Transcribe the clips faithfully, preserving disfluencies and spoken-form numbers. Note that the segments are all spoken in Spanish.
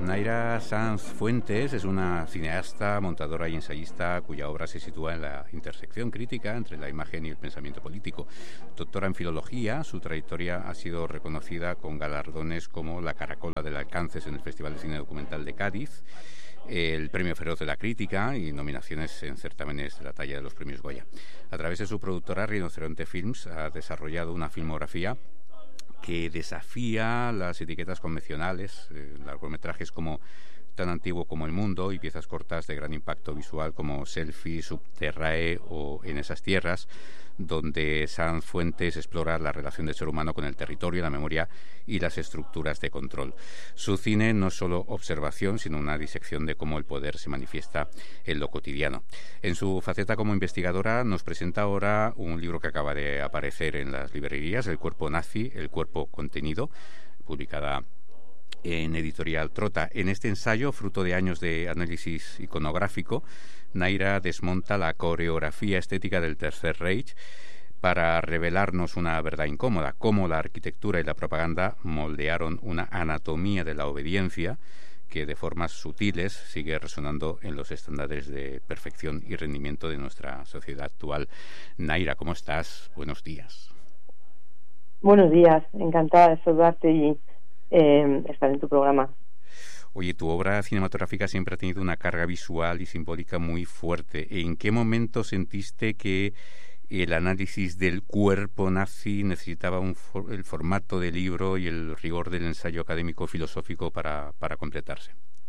Nayra Sanz Fuentes es una cineasta, montadora y ensayista cuya obra se sitúa en la intersección crítica entre la imagen y el pensamiento político. Doctora en filología, su trayectoria ha sido reconocida con galardones como la Caracola del Alcances en el Festival de Cine Documental de Cádiz, el Premio Feroz de la Crítica y nominaciones en certámenes de la talla de los premios Goya. A través de su productora Rinoceronte Films ha desarrollado una filmografía que desafía las etiquetas convencionales, eh, largometrajes como Tan antiguo como el mundo y piezas cortas de gran impacto visual como Selfie, Subterrae o En esas tierras, donde Sanz Fuentes explora la relación del ser humano con el territorio, la memoria y las estructuras de control. Su cine no es solo observación, sino una disección de cómo el poder se manifiesta en lo cotidiano. En su faceta como investigadora nos presenta ahora un libro que acaba de aparecer en las librerías, El cuerpo nazi, el cuerpo contenido, publicada en Editorial Trota. En este ensayo, fruto de años de análisis iconográfico, Nayra desmonta la coreografía estética del Tercer Reich para revelarnos una verdad incómoda, cómo la arquitectura y la propaganda moldearon una anatomía de la obediencia que de formas sutiles sigue resonando en los estándares de perfección y rendimiento de nuestra sociedad actual. Nayra, ¿cómo estás? Buenos días. Buenos días, encantada de saludarte y eh, estar en tu programa. Oye, tu obra cinematográfica siempre ha tenido una carga visual y simbólica muy fuerte. ¿En qué momento sentiste que el análisis del cuerpo nazi necesitaba un for- el formato de libro y el rigor del ensayo académico filosófico para, para completarse?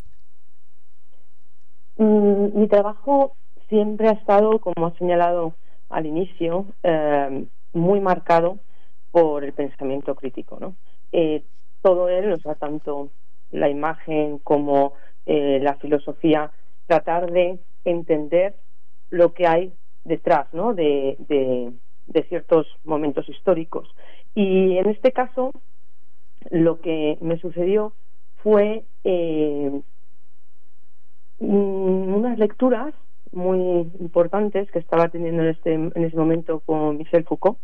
Mm, mi trabajo siempre ha estado, como has señalado al inicio, eh, muy marcado por el pensamiento crítico, ¿no? Eh, todo él, o sea, tanto la imagen como eh, la filosofía, tratar de entender lo que hay detrás, ¿no?, de, de, de ciertos momentos históricos. Y en este caso, lo que me sucedió fue eh, unas lecturas muy importantes que estaba teniendo en este en ese momento con Michel Foucault,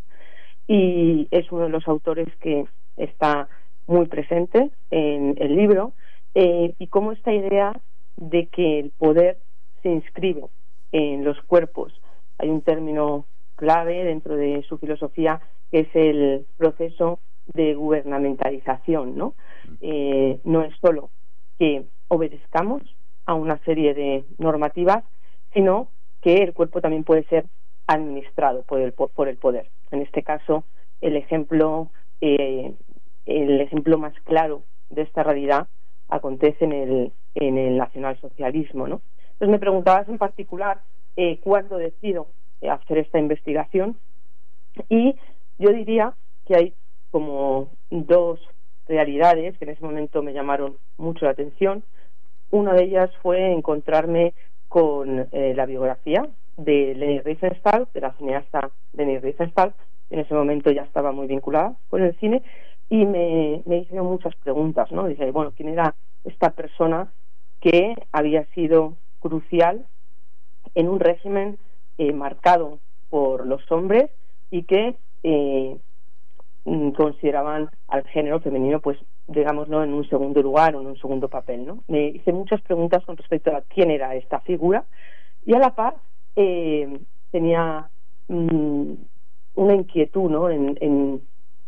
y es uno de los autores que está muy presente en el libro, eh, y cómo esta idea de que el poder se inscribe en los cuerpos. Hay un término clave dentro de su filosofía que es el proceso de gubernamentalización, ¿no? Eh, no es solo que obedezcamos a una serie de normativas, sino que el cuerpo también puede ser administrado por el, por el poder. En este caso, el ejemplo eh, el ejemplo más claro de esta realidad acontece en el en el nacionalsocialismo, ¿no? Entonces me preguntabas en particular eh, cuándo decido hacer esta investigación, y yo diría que hay como dos realidades que en ese momento me llamaron mucho la atención. Una de ellas fue encontrarme con eh, la biografía de Leni Riefenstahl, de la cineasta Leni Riefenstahl. En ese momento ya estaba muy vinculada con el cine y me, me hicieron muchas preguntas, ¿no? Dije, bueno, ¿quién era esta persona que había sido crucial en un régimen eh, marcado por los hombres y que eh, consideraban al género femenino, pues, digámoslo, en un segundo lugar o en un segundo papel, ¿no? Me hice muchas preguntas con respecto a quién era esta figura, y a la par eh, tenía mmm, una inquietud, ¿no?, en, en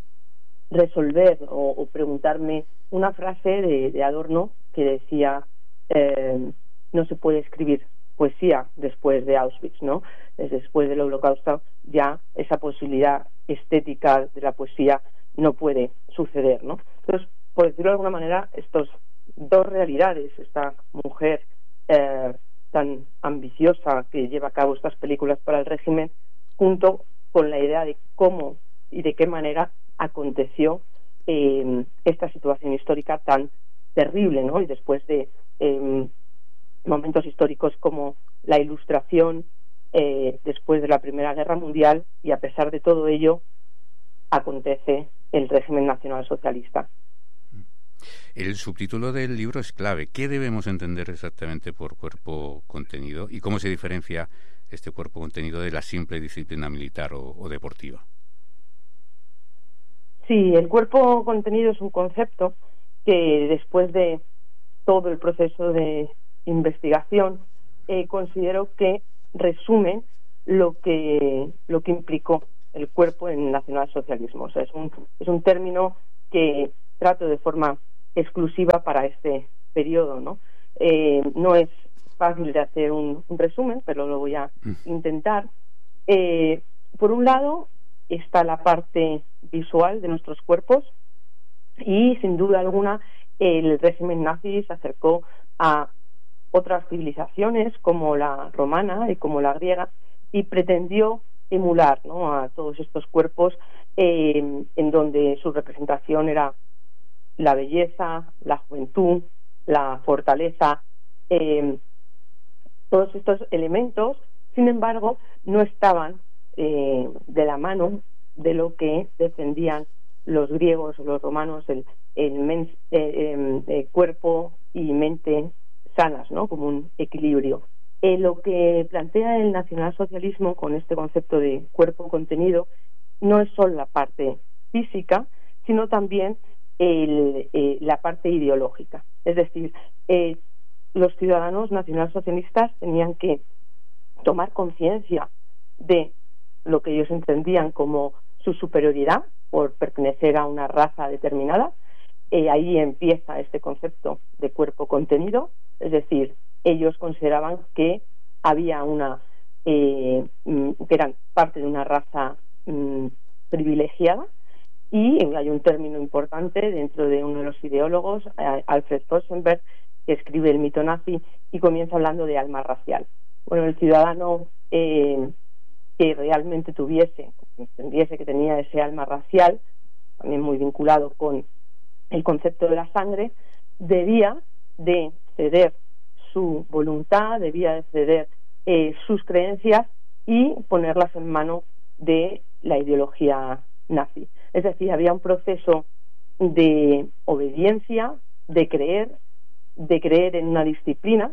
resolver o, o preguntarme una frase de, de Adorno que decía eh, no se puede escribir poesía después de Auschwitz, ¿no? Después del Holocausto ya esa posibilidad estética de la poesía no puede suceder, ¿no? Entonces, por decirlo de alguna manera, estas dos realidades, esta mujer eh, tan ambiciosa que lleva a cabo estas películas para el régimen, junto con la idea de cómo y de qué manera aconteció eh, esta situación histórica tan terrible, ¿no? Y después de eh, momentos históricos como la Ilustración, eh, después de la Primera Guerra Mundial, y a pesar de todo ello, acontece el régimen nacionalsocialista. El subtítulo del libro es clave. ¿Qué debemos entender exactamente por cuerpo contenido y cómo se diferencia este cuerpo contenido de la simple disciplina militar o, o deportiva? Sí, el cuerpo contenido es un concepto que después de todo el proceso de investigación, eh, considero que resume lo que lo que implicó el cuerpo en el nacionalsocialismo. O sea, es un es un término que trato de forma exclusiva para este periodo, ¿no? Eh, no es fácil de hacer un, un resumen, pero lo voy a intentar. Eh, por un lado está la parte visual de nuestros cuerpos, y sin duda alguna el régimen nazi se acercó a otras civilizaciones como la romana y como la griega, y pretendió emular, ¿no?, a todos estos cuerpos eh, en donde su representación era la belleza, la juventud, la fortaleza, eh, todos estos elementos. Sin embargo, no estaban eh, de la mano de lo que defendían los griegos o los romanos, el, el mens, eh, eh, cuerpo y mente sanas, ¿no?, como un equilibrio. Eh, lo que plantea el nacionalsocialismo con este concepto de cuerpo-contenido no es solo la parte física, sino también el, eh, la parte ideológica. Es decir, eh, los ciudadanos nacionalsocialistas tenían que tomar conciencia de lo que ellos entendían como su superioridad por pertenecer a una raza determinada. Eh, ahí empieza este concepto de cuerpo-contenido, es decir, ellos consideraban que había una eh, que eran parte de una raza mm, privilegiada. Y hay un término importante dentro de uno de los ideólogos, eh, Alfred Rosenberg, que escribe El mito nazi y comienza hablando de alma racial. Bueno, el ciudadano eh, que realmente tuviese, entendiese que tenía ese alma racial, también muy vinculado con el concepto de la sangre, debía de ceder su voluntad, debía de ceder eh, sus creencias y ponerlas en mano de la ideología nazi. Es decir, había un proceso de obediencia, de creer, de creer en una disciplina,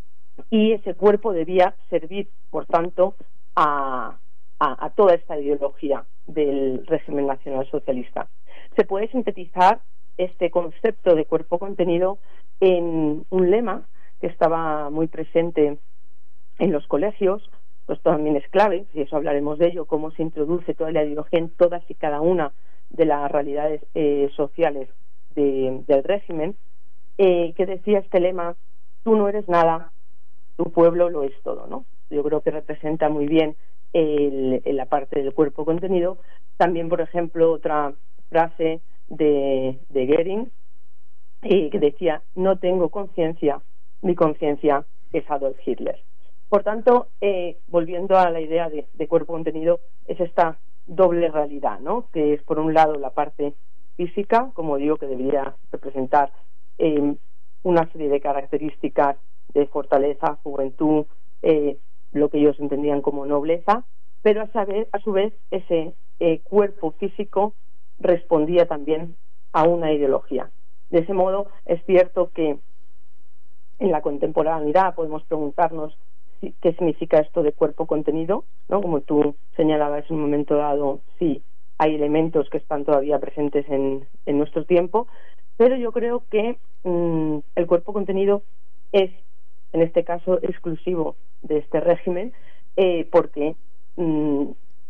y ese cuerpo debía servir, por tanto, a, a, a toda esta ideología del régimen nacionalsocialista. Se puede sintetizar este concepto de cuerpo-contenido en un lema que estaba muy presente en los colegios. Pues también es clave, y eso hablaremos de ello, cómo se introduce toda la ideología en todas y cada una de las realidades eh, sociales de, del régimen, eh, que decía este lema: tú no eres nada, tu pueblo lo es todo, ¿no? Yo creo que representa muy bien el, el, la parte del cuerpo contenido. También, por ejemplo, otra frase de, de Goering, eh, que decía: no tengo conciencia, mi conciencia es Adolf Hitler. Por tanto, eh, volviendo a la idea de, de cuerpo-contenido, es esta doble realidad, ¿no?, que es, por un lado, la parte física, como digo, que debería representar eh, una serie de características de fortaleza, juventud, eh, lo que ellos entendían como nobleza, pero a, saber, a su vez ese eh, cuerpo físico respondía también a una ideología. De ese modo, es cierto que en la contemporaneidad podemos preguntarnos qué significa esto de cuerpo-contenido, ¿no? Como tú señalabas en un momento dado, sí, hay elementos que están todavía presentes en, en nuestro tiempo, pero yo creo que mmm, el cuerpo-contenido es, en este caso, exclusivo de este régimen, eh, porque mmm,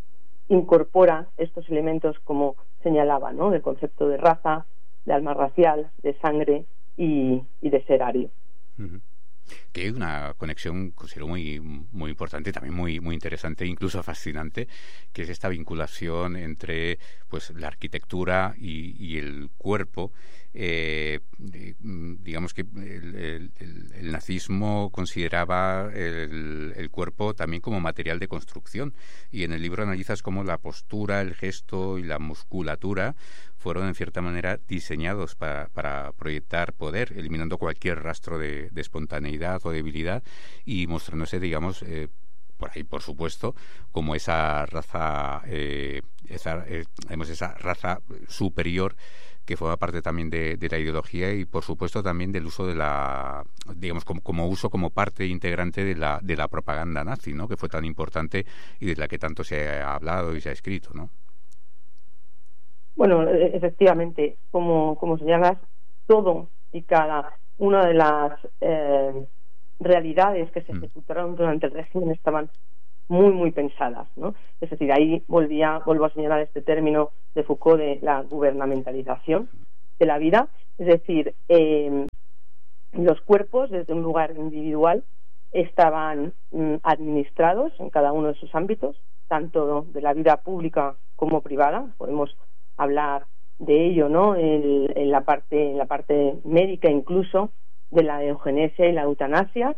incorpora estos elementos, como señalaba, ¿no?, del concepto de raza, de alma racial, de sangre y, y de ser ario. Uh-huh. Que hay una conexión, considero, muy muy importante, también muy muy interesante, incluso fascinante, que es esta vinculación entre, pues, la arquitectura y, y el cuerpo. Eh, digamos que el, el, el nazismo consideraba el, el cuerpo también como material de construcción, y en el libro analizas cómo la postura, el gesto y la musculatura fueron en cierta manera diseñados para, para proyectar poder, eliminando cualquier rastro de, de espontaneidad o debilidad, y mostrándose, digamos, eh, por ahí, por supuesto, como esa raza, eh, esa, eh, digamos, esa raza superior que forma parte también de, de la ideología, y por supuesto también del uso de la, digamos, como, como uso como parte integrante de la de la propaganda nazi, ¿no?, que fue tan importante y de la que tanto se ha hablado y se ha escrito, ¿no? Bueno, efectivamente, como, como señalas, todo y cada una de las eh, realidades que se Mm. ejecutaron durante el régimen estaban muy, muy pensadas, ¿no? Es decir, ahí volvía, vuelvo a señalar este término de Foucault de la gubernamentalización de la vida, es decir, eh, los cuerpos desde un lugar individual estaban mm, administrados en cada uno de sus ámbitos, tanto de la vida pública como privada. Podemos hablar de ello, ¿no? En, en la parte, en la parte médica, incluso de la eugenesia y la eutanasia,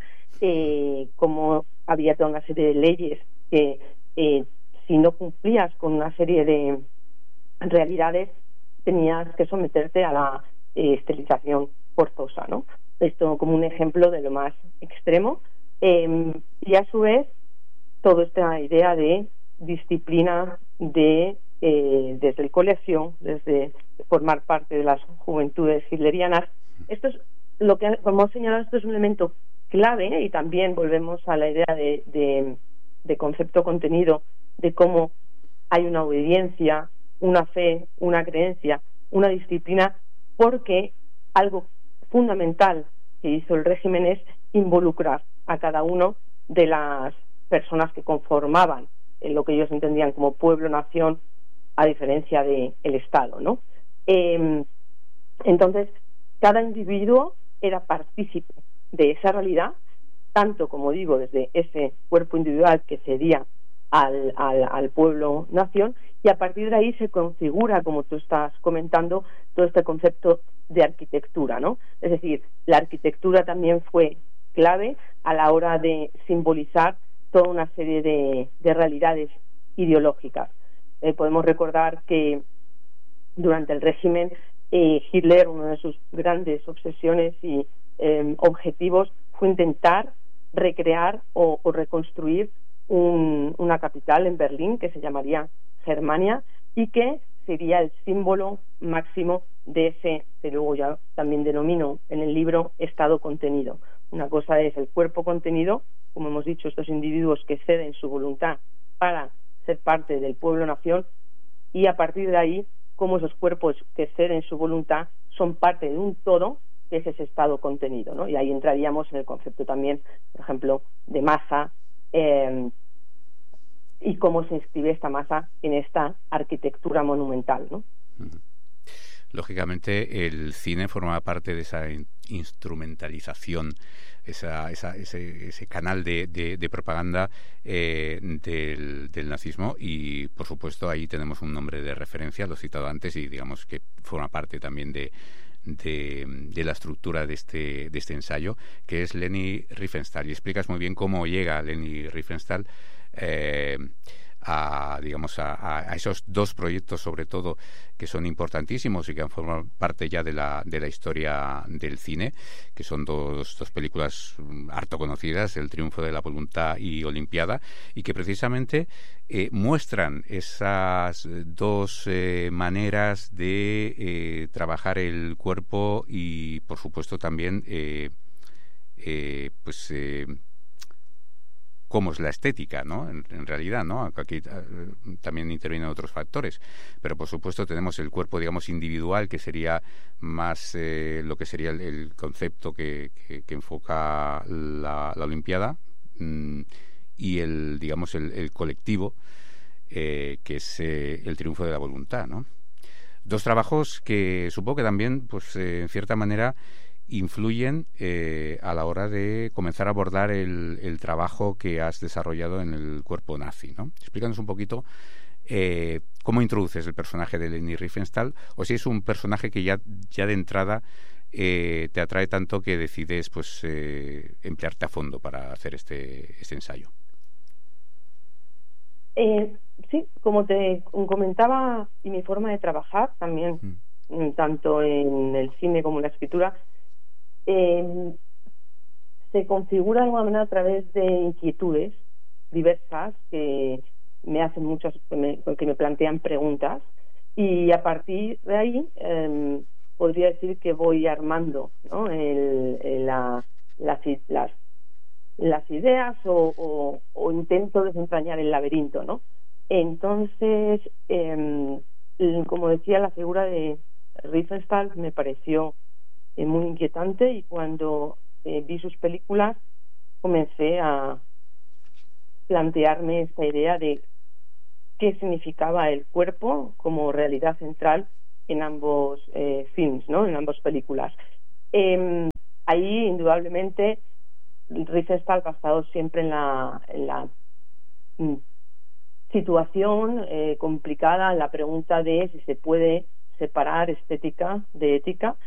eh, como había toda una serie de leyes que eh, si no cumplías con una serie de realidades tenías que someterte a la eh, esterilización forzosa, ¿no? Esto como un ejemplo de lo más extremo. Eh, y a su vez toda esta idea de disciplina de eh, desde el colegio, desde formar parte de las juventudes hitlerianas. Esto es lo que, como he señalado, esto es un elemento clave, y también volvemos a la idea de, de, de concepto contenido, de cómo hay una obediencia, una fe, una creencia, una disciplina, porque algo fundamental que hizo el régimen es involucrar a cada uno de las personas que conformaban en lo que ellos entendían como pueblo-nación, a diferencia del Estado, ¿no? Eh, entonces, cada individuo era partícipe de esa realidad, tanto, como digo, desde ese cuerpo individual que cedía al, al, al pueblo-nación, y a partir de ahí se configura, como tú estás comentando, todo este concepto de arquitectura, ¿no? Es decir, la arquitectura también fue clave a la hora de simbolizar toda una serie de, de realidades ideológicas. Eh, podemos recordar que durante el régimen eh, Hitler, una de sus grandes obsesiones y eh, objetivos fue intentar recrear o, o reconstruir un, una capital en Berlín que se llamaría Germania, y que sería el símbolo máximo de ese, que luego ya también denomino en el libro, Estado contenido. Una cosa es el cuerpo contenido, como hemos dicho, estos individuos que ceden su voluntad para ser parte del pueblo-nación, y a partir de ahí, cómo esos cuerpos que ceden su voluntad son parte de un todo, que es ese Estado contenido, ¿no? Y ahí entraríamos en el concepto también, por ejemplo, de masa, eh, y cómo se inscribe esta masa en esta arquitectura monumental, ¿no? Lógicamente, el cine forma parte de esa in- instrumentalización, esa, esa, ese, ese canal de, de, de propaganda eh, del, del nazismo, y, por supuesto, ahí tenemos un nombre de referencia, lo he citado antes, y digamos que forma parte también de, de, de la estructura de este, de este ensayo, que es Leni Riefenstahl. Y explicas muy bien cómo llega Leni Riefenstahl eh, a, digamos, a, a esos dos proyectos, sobre todo, que son importantísimos y que han formado parte ya de la, de la historia del cine, que son dos, dos películas harto conocidas, El triunfo de la voluntad y Olimpiada, y que precisamente eh, muestran esas dos eh, maneras de eh, trabajar el cuerpo y, por supuesto, también eh, eh, pues eh, cómo es la estética, ¿no? En, en realidad, ¿no? Aquí uh, también intervienen otros factores, pero por supuesto tenemos el cuerpo, digamos, individual, que sería más eh, lo que sería el, el concepto que, que, que enfoca la, la Olimpiada, mmm, y el, digamos, el, el colectivo, eh, que es eh, el triunfo de la voluntad, ¿no? Dos trabajos que supongo que también, pues, eh, en cierta manera, influyen eh, a la hora de comenzar a abordar el, el trabajo que has desarrollado en el cuerpo nazi, ¿no? Explícanos un poquito eh, cómo introduces el personaje de Leni Riefenstahl, o si es un personaje que ya, ya de entrada eh, te atrae tanto que decides, pues, eh, emplearte a fondo para hacer este, este ensayo. Eh, sí, como te comentaba, y mi forma de trabajar también, mm. tanto en el cine como en la escritura, Eh, se configura de alguna manera a través de inquietudes diversas que me hacen muchas, que me, que me plantean preguntas, y a partir de ahí eh, podría decir que voy armando, ¿no? el, el, la, las, las, las ideas o, o, o intento desentrañar el laberinto, ¿no? Entonces, eh, como decía, la figura de Riefenstahl me pareció eh, muy inquietante, y cuando eh, vi sus películas comencé a plantearme esta idea de qué significaba el cuerpo como realidad central en ambos eh, films, ¿no? En ambas películas. Eh, ahí, indudablemente, Riefenstahl ha estado siempre en la, en la mm, situación eh, complicada, en la pregunta de si se puede separar estética de ética,